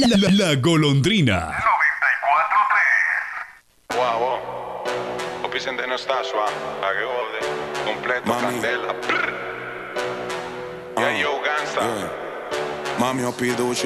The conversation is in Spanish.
La Golondrina. 94.3. Wow, Vicente non sta su, la che ode, completo, candela. Yeah, yo, gangsta. Mami, ho piducci